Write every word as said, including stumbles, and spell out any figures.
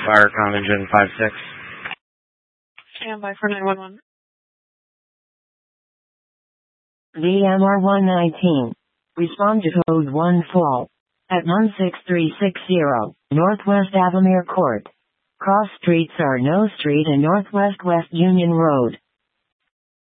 Firecom engine five six. Stand by for nine one one. V M R one nineteen. Respond to code one fall. At one six three six zero, Northwest Avamere Court. Cross streets are No Street and Northwest West Union Road.